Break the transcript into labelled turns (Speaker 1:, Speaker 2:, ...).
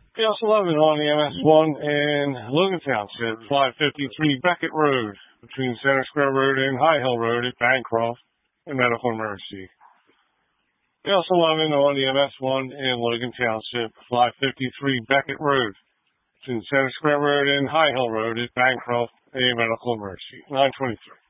Speaker 1: Gas 11 on the MS1 in Logan Township, 553 Beckett Road, between Center Square Road and High Hill Road at Bancroft, a medical emergency. Gas 11 on the MS1 in Logan Township, 553 Beckett Road, between Center Square Road and High Hill Road at Bancroft, a medical emergency. 923.